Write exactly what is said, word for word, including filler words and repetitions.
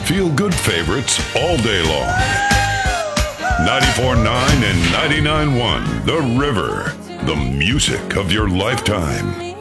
feel good favorites all day long. ninety-four point nine and ninety-nine point one The River, the music of your lifetime.